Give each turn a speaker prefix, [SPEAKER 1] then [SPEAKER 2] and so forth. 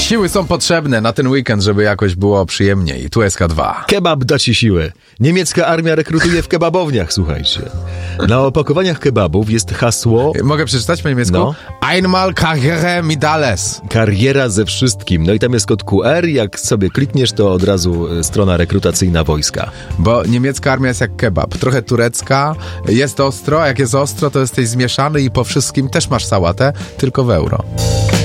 [SPEAKER 1] Siły są potrzebne na ten weekend, żeby jakoś było przyjemniej. Tu SK2.
[SPEAKER 2] Kebab da ci siłę. Niemiecka armia rekrutuje w kebabowniach, słuchajcie. Na opakowaniach kebabów jest hasło...
[SPEAKER 1] Mogę przeczytać po niemiecku?
[SPEAKER 2] No.
[SPEAKER 1] Einmal Karriere mit alles.
[SPEAKER 2] Kariera ze wszystkim. No i tam jest kod QR. Jak sobie klikniesz, to od razu strona rekrutacyjna wojska.
[SPEAKER 1] Bo niemiecka armia jest jak kebab. Trochę turecka. Jest ostro, a jak jest ostro, to jesteś zmieszany i po wszystkim też masz sałatę, tylko w euro.